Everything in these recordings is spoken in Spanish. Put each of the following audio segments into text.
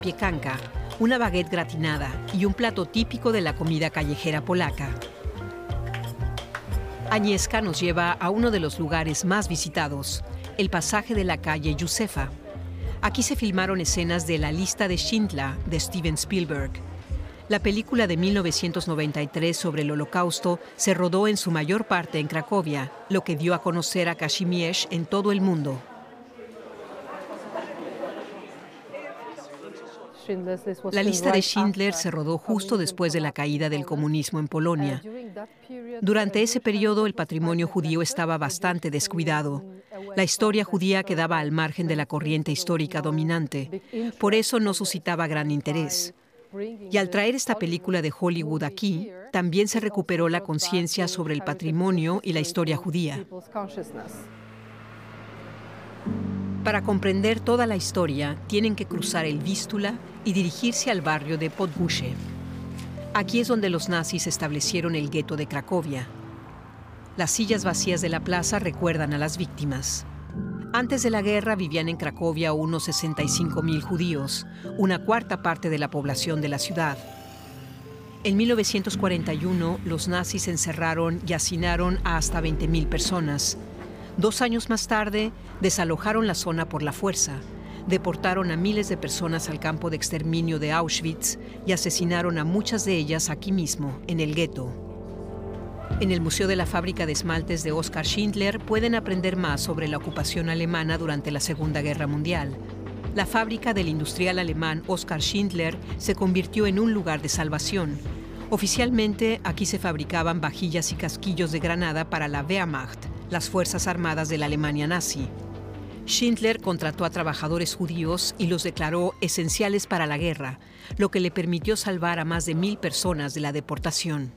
piekanka, una baguette gratinada y un plato típico de la comida callejera polaca. Agnieszka nos lleva a uno de los lugares más visitados, el pasaje de la calle Józefa. Aquí se filmaron escenas de La lista de Schindler de Steven Spielberg. La película de 1993 sobre el Holocausto se rodó en su mayor parte en Cracovia, lo que dio a conocer a Kazimierz en todo el mundo. La lista de Schindler se rodó justo después de la caída del comunismo en Polonia. Durante ese periodo, el patrimonio judío estaba bastante descuidado. La historia judía quedaba al margen de la corriente histórica dominante. Por eso no suscitaba gran interés. Y al traer esta película de Hollywood aquí, también se recuperó la conciencia sobre el patrimonio y la historia judía. Para comprender toda la historia, tienen que cruzar el Vístula y dirigirse al barrio de Podgórze. Aquí es donde los nazis establecieron el gueto de Cracovia. Las sillas vacías de la plaza recuerdan a las víctimas. Antes de la guerra vivían en Cracovia unos 65.000 judíos, una cuarta parte de la población de la ciudad. En 1941, los nazis encerraron y hacinaron a hasta 20.000 personas. 2 años más tarde, desalojaron la zona por la fuerza, deportaron a miles de personas al campo de exterminio de Auschwitz y asesinaron a muchas de ellas aquí mismo, en el gueto. En el Museo de la Fábrica de Esmaltes de Oskar Schindler pueden aprender más sobre la ocupación alemana durante la Segunda Guerra Mundial. La fábrica del industrial alemán Oskar Schindler se convirtió en un lugar de salvación. Oficialmente, aquí se fabricaban vajillas y casquillos de granada para la Wehrmacht, las Fuerzas Armadas de la Alemania nazi. Schindler contrató a trabajadores judíos y los declaró esenciales para la guerra, lo que le permitió salvar a más de 1.000 personas de la deportación.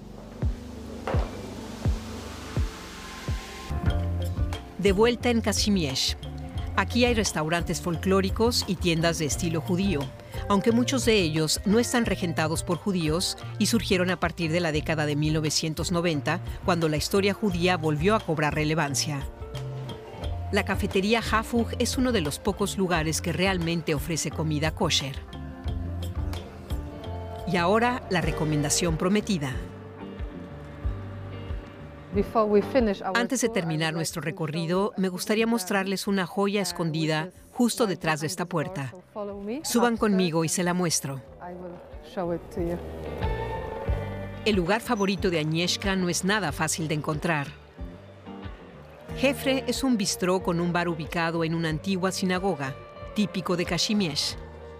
De vuelta en Kazimierz. Aquí hay restaurantes folclóricos y tiendas de estilo judío, aunque muchos de ellos no están regentados por judíos y surgieron a partir de la década de 1990, cuando la historia judía volvió a cobrar relevancia. La cafetería Hafug es uno de los pocos lugares que realmente ofrece comida kosher. Y ahora la recomendación prometida. Antes de terminar nuestro recorrido, me gustaría mostrarles una joya escondida justo detrás de esta puerta. Suban conmigo y se la muestro. El lugar favorito de Agnieszka no es nada fácil de encontrar. Jefre es un bistró con un bar ubicado en una antigua sinagoga, típico de Kazimierz.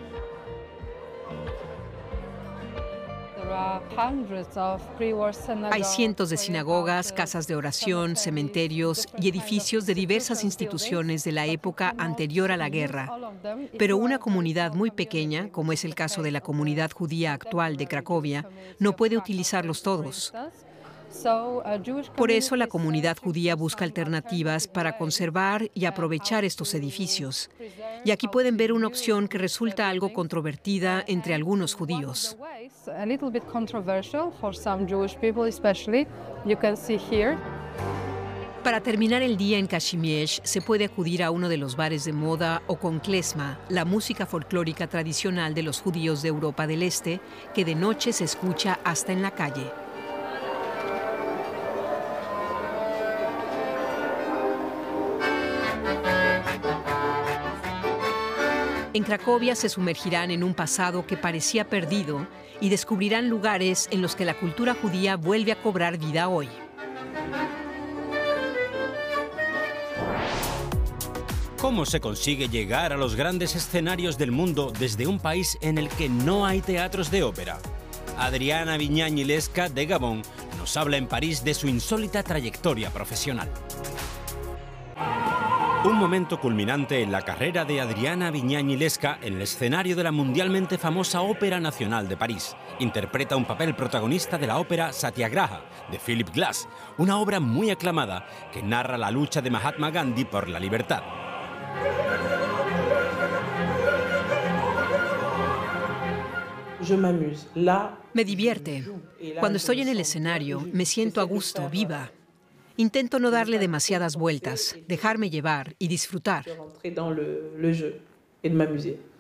Hay cientos de sinagogas, casas de oración, cementerios y edificios de diversas instituciones de la época anterior a la guerra. Pero una comunidad muy pequeña, como es el caso de la comunidad judía actual de Cracovia, no puede utilizarlos todos. Por eso la comunidad judía busca alternativas para conservar y aprovechar estos edificios. Y aquí pueden ver una opción que resulta algo controvertida entre algunos judíos. Para terminar el día en Kazimierz se puede acudir a uno de los bares de moda o con klezma, la música folclórica tradicional de los judíos de Europa del Este, que de noche se escucha hasta en la calle. En Cracovia se sumergirán en un pasado que parecía perdido y descubrirán lugares en los que la cultura judía vuelve a cobrar vida hoy. ¿Cómo se consigue llegar a los grandes escenarios del mundo desde un país en el que no hay teatros de ópera? Adriana Viñañi Leska, de Gabón, nos habla en París de su insólita trayectoria profesional. Un momento culminante en la carrera de Adriana Viñañi Leska en el escenario de la mundialmente famosa Ópera Nacional de París. Interpreta un papel protagonista de la ópera Satyagraha, de Philip Glass, una obra muy aclamada que narra la lucha de Mahatma Gandhi por la libertad. Me divierte. Cuando estoy en el escenario, me siento a gusto, viva. Intento no darle demasiadas vueltas, dejarme llevar y disfrutar.